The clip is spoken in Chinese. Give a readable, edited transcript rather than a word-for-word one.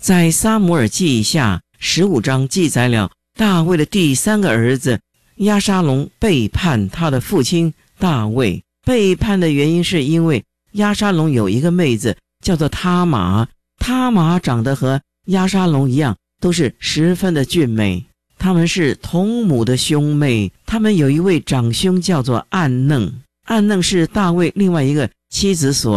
在撒母耳记下15章记载了大卫的第3个儿子押沙龙背叛他的父亲大卫。背叛的原因是因为押沙龙有一个妹子叫做他玛，他玛长得和押沙龙一样，都是十分的俊美。他们是同母的兄妹，他们有一位长兄叫做暗嫩，暗嫩是大卫另外一个妻子所